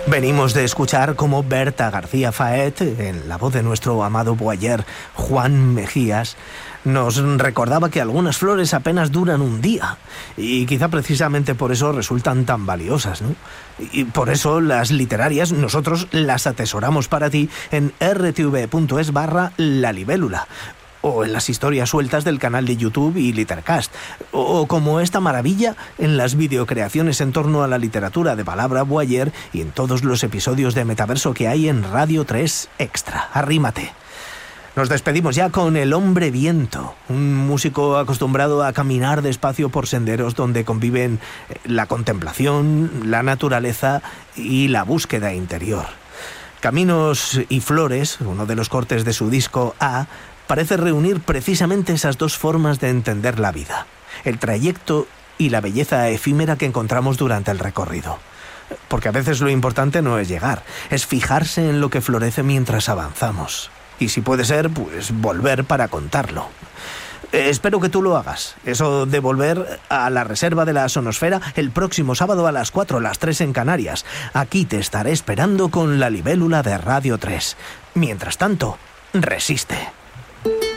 Venimos de escuchar cómo Berta García Faet, en la voz de nuestro amado boyer Juan Mejías, nos recordaba que algunas flores apenas duran un día y quizá precisamente por eso resultan tan valiosas, ¿no? Y por eso las literarias nosotros las atesoramos para ti en rtv.es/La Libélula, o en las historias sueltas del canal de YouTube y Litercast, o como esta maravilla en las videocreaciones en torno a la literatura de palabra boyer y en todos los episodios de Metaverso que hay en Radio 3 Extra. Arrímate. Nos despedimos ya con El Hombre Viento, un músico acostumbrado a caminar despacio por senderos donde conviven la contemplación, la naturaleza y la búsqueda interior. Caminos y Flores, uno de los cortes de su disco A, parece reunir precisamente esas dos formas de entender la vida, el trayecto y la belleza efímera que encontramos durante el recorrido. Porque a veces lo importante no es llegar, es fijarse en lo que florece mientras avanzamos. Y si puede ser, pues volver para contarlo. Espero que tú lo hagas. Eso de volver a la reserva de la Sonosfera el próximo sábado a las 4, las 3 en Canarias. Aquí te estaré esperando con La Libélula de Radio 3. Mientras tanto, resiste.